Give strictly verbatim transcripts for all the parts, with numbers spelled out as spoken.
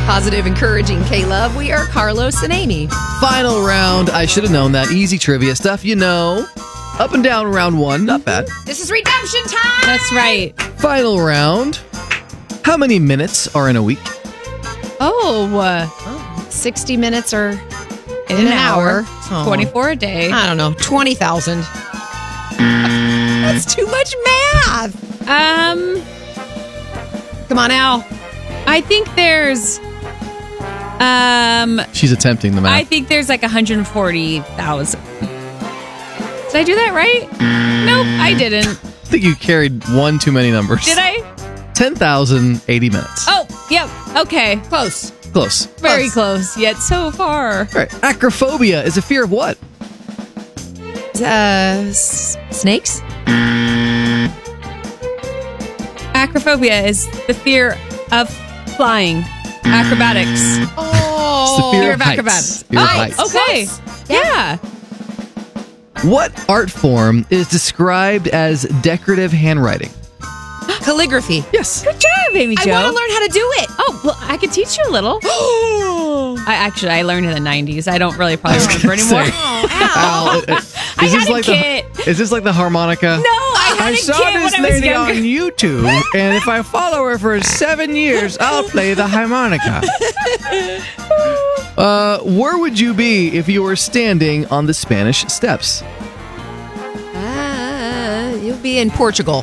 Positive, encouraging K-Love. We are Carlos and Amy. Final round. I should have known that. Easy trivia stuff, you know. Up and down round one. Not bad. This is redemption time. That's right. Final round. How many minutes are in a week? Oh, uh, sixty minutes or in an, an hour. hour. Oh. twenty-four a day. I don't know, twenty thousand. That's too much math. Um, Come on, Al. I think there's, um, She's attempting the math. I think there's like one hundred forty thousand. Did I do that right? Nope, I didn't. I think you carried one too many numbers. Did I? ten thousand eighty minutes. Oh, yep. Okay. Close. Close. Very close, yet so far. All right. Acrophobia is a fear of what? Uh, s- snakes? Acrophobia is the fear of flying. Acrobatics. Oh. It's the fear, Fear of, of heights. acrobatics. Fear of Oh, heights. okay. Yeah. What art form is described as decorative handwriting? Calligraphy. Yes. Good job, Amy I Jo. want to learn how to do it. Oh, well, I could teach you a little. I actually, I learned in the nineties. I don't really probably remember anymore. Say, Al, uh, is I this had a like kit. The, is this like the harmonica? No, I had I a saw kid this when I was lady younger. on YouTube, and if I follow her for seven years, I'll play the harmonica. Uh, where would you be if you were standing on the Spanish Steps? Uh, you'll be in Portugal.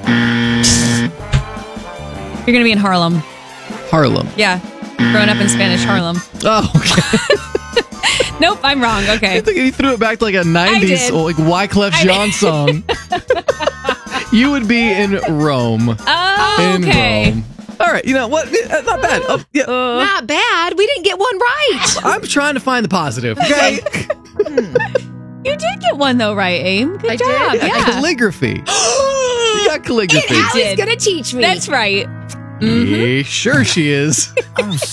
You're going to be in Harlem. Harlem. Yeah. Growing up in Spanish Harlem. Oh, okay. Nope, I'm wrong. Okay. I think you threw it back to like a nineties did. like Wyclef I Jean song. You would be in Rome. Oh, In okay. Rome. All right, you know what? Uh, Not bad. Oh, yeah. Uh, Not bad. We didn't get one right. I'm trying to find the positive. Okay. you did get one, though, right, Aim? Good I job. did. Yeah. Calligraphy. You got calligraphy. And Allie's did. going to teach me. That's right. Yeah, sure she is. I'm